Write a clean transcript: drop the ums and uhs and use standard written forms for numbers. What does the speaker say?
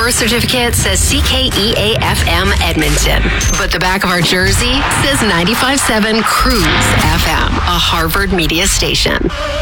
birth certificate says CKEA-FM Edmonton, but the back of our jersey says 95.7 Cruise FM, a Harvard media station.